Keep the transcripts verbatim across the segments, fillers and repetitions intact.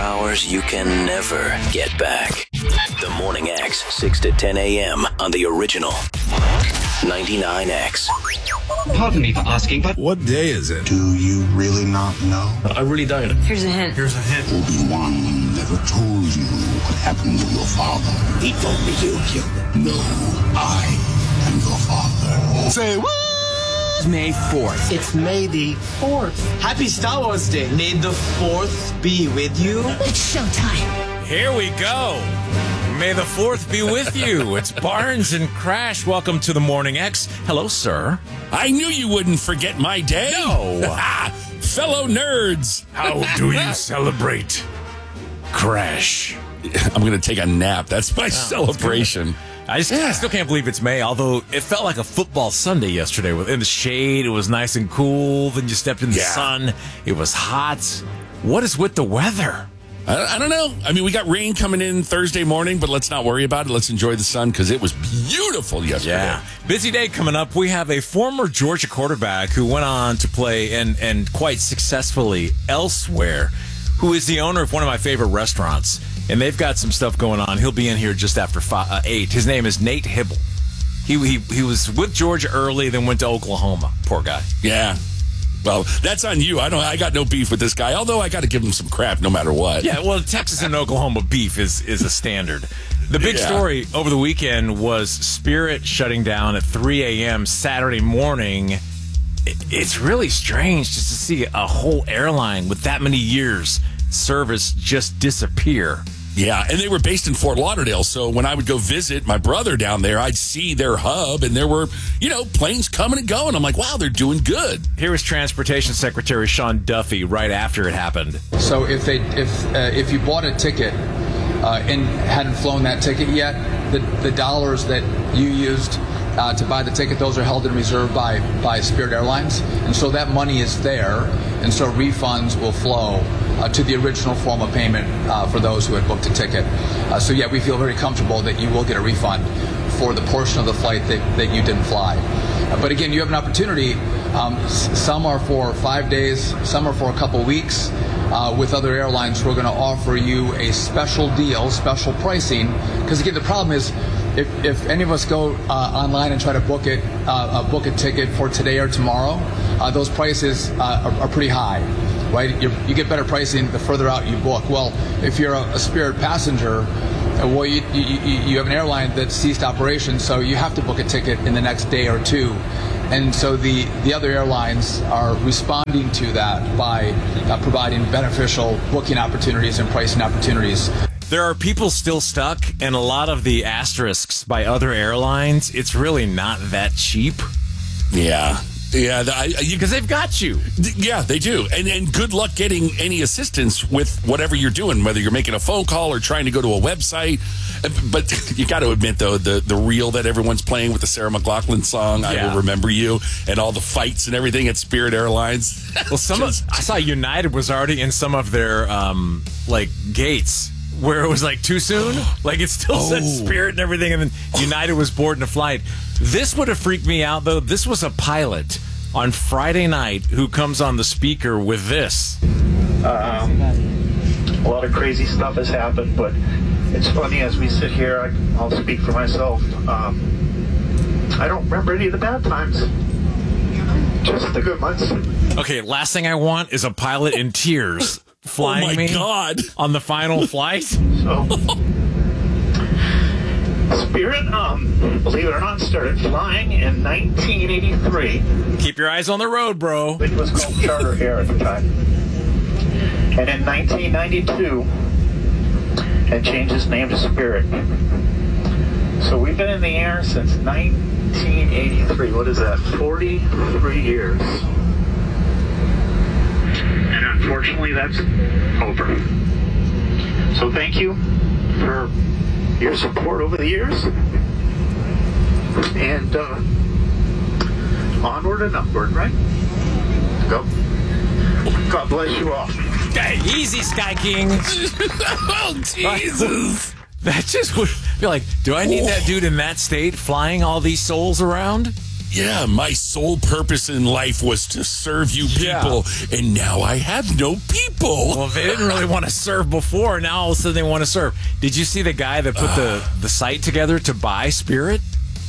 powers you can never get back. The Morning X, six to ten a.m. on the original ninety-nine X. Pardon me for asking, but what day is it? Do you really not know? I really don't. Here's a hint. Here's a hint. Obi-Wan never told you what happened to your father. He told me you killed him. No, I am your father. Say what? May fourth. It's May the fourth. Happy Star Wars Day. May the fourth be with you. It's showtime. Here we go. May the fourth be with you. It's Barnes and Crash. Welcome to the Morning X. Hello, sir. I knew you wouldn't forget my day. No. Fellow nerds. How do you celebrate Crash? I'm going to take a nap. That's my oh, celebration. I, just, yeah. I still can't believe it's May, although it felt like a football Sunday yesterday. In the shade, it was nice and cool. Then you stepped in the yeah. sun. It was hot. What is with the weather? I, I don't know. I mean, we got rain coming in Thursday morning, but let's not worry about it. Let's enjoy the sun because it was beautiful yesterday. Yeah. Busy day coming up. We have a former Georgia quarterback who went on to play and, and quite successfully elsewhere, who is the owner of one of my favorite restaurants. And they've got some stuff going on. He'll be in here just after five, uh, eight. His name is Nate Hibble. He, he he was with Georgia early, then went to Oklahoma. Poor guy. Yeah. Well, that's on you. I don't. I got no beef with this guy, although I got to give him some crap no matter what. Yeah, well, Texas and Oklahoma beef is, is a standard. The big yeah. story over the weekend was Spirit shutting down at three a.m. Saturday morning. It's really strange just to see a whole airline with that many years service just disappear. Yeah, and they were based in Fort Lauderdale, so when I would go visit my brother down there, I'd see their hub, and there were, you know, planes coming and going. I'm like, wow, they're doing good. Here was Transportation Secretary Sean Duffy right after it happened. So if they if uh, if you bought a ticket uh, and hadn't flown that ticket yet, the the dollars that you used uh, to buy the ticket, those are held in reserve by by Spirit Airlines, and so that money is there, and so refunds will flow Uh, to the original form of payment uh, for those who had booked a ticket. Uh, so, yeah, we feel very comfortable that you will get a refund for the portion of the flight that, that you didn't fly. Uh, but, again, you have an opportunity. Um, s- some are for five days. Some are for a couple weeks uh, with other airlines who are going to offer you a special deal, special pricing. Because, again, the problem is if, if any of us go uh, online and try to book it, uh, uh, book a ticket for today or tomorrow, uh, those prices uh, are, are pretty high. Right, You're, you get better pricing the further out you book. Well, if you're a, a Spirit passenger, uh, well, you, you you have an airline that ceased operations, so you have to book a ticket in the next day or two. And so the, the other airlines are responding to that by uh, providing beneficial booking opportunities and pricing opportunities. There are people still stuck, and a lot of the asterisks by other airlines, it's really not that cheap. Yeah. Yeah, because they've got you. Yeah, they do. And and good luck getting any assistance with whatever you're doing, whether you're making a phone call or trying to go to a website. But you got to admit, though, the, the reel that everyone's playing with the Sarah McLachlan song, yeah. I Will Remember You, and all the fights and everything at Spirit Airlines. Well, some Just, of, I saw United was already in some of their, um, like, gates where it was, like, too soon. Like, it still oh. said Spirit and everything, and then United was boarding a flight. This would have freaked me out, though. This was a pilot on Friday night who comes on the speaker with this. Um, a lot of crazy stuff has happened, but it's funny as we sit here, I, I'll speak for myself. Um, I don't remember any of the bad times, just the good ones. Okay, last thing I want is a pilot in tears flying oh my me God. on the final flight. So... Spirit, um, believe it or not, started flying in nineteen eighty-three. Keep your eyes on the road, bro. It was called Charter Air at the time. And in nineteen ninety-two, it changed its name to Spirit. So we've been in the air since nineteen eighty-three. What is that? forty-three years. And unfortunately, that's over. So thank you for your support over the years, and uh, onward and upward, right? Go. God bless you all. Hey, easy, Sky King. Oh, Jesus. That just would be like, do I need that dude in that state flying all these souls around? Yeah, my sole purpose in life was to serve you people, yeah. and now I have no people. Well, if they didn't really want to serve before, now all of a sudden they want to serve. Did you see the guy that put uh, the, the site together to buy Spirit?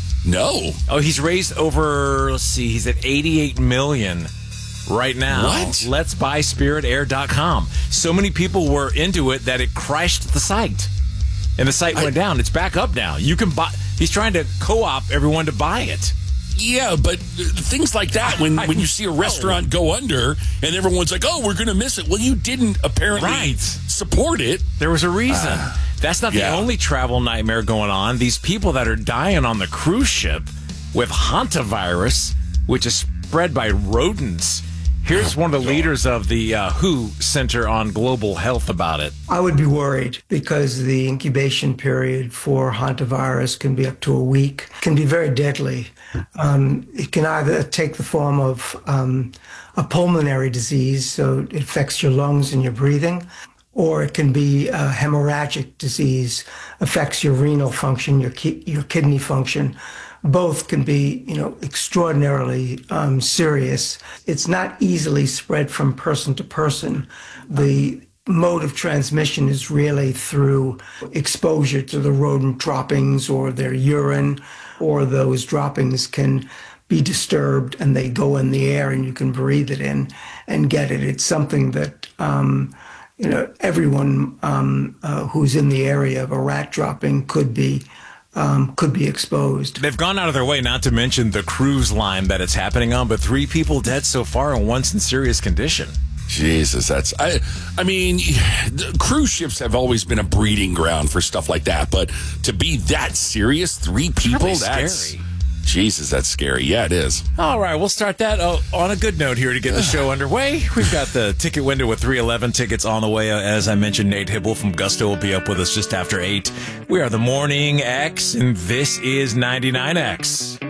No. Oh, he's raised over, let's see, he's at eighty-eight million dollars right now. What? Let's buy spirit air dot com. So many people were into it that it crashed the site. And the site I, went down. It's back up now. You can buy. He's trying to co-op everyone to buy it. Yeah, but things like that, when, when you see a restaurant go under and everyone's like, oh, we're going to miss it. Well, you didn't apparently right. support it. There was a reason. Uh, That's not yeah. the only travel nightmare going on. These people that are dying on the cruise ship with hantavirus, which is spread by rodents. Here's one of the leaders of the uh, W H O Center on Global Health about it. I would be worried because the incubation period for hantavirus can be up to a week, can be very deadly. Um, it can either take the form of um, a pulmonary disease, so it affects your lungs and your breathing, or it can be a hemorrhagic disease, affects your renal function, your ki- your kidney function. Both can be, you know, extraordinarily um, serious. It's not easily spread from person to person. The mode of transmission is really through exposure to the rodent droppings or their urine, or those droppings can be disturbed and they go in the air and you can breathe it in and get it. It's something that, um, you know, everyone um, uh, who's in the area of a rat dropping could be Um, could be exposed. They've gone out of their way not to mention the cruise line that it's happening on, but three people dead so far and one's in serious condition. Jesus, that's I. I mean, cruise ships have always been a breeding ground for stuff like that, but to be that serious, three people, really that's scary. Jesus, that's scary. Yeah, it is. All right, we'll start that oh, on a good note here to get the show underway. We've got the ticket window with three eleven tickets on the way. As I mentioned, Nate Hibble from Gusto will be up with us just after eight. We are the Morning X, and this is ninety-nine X.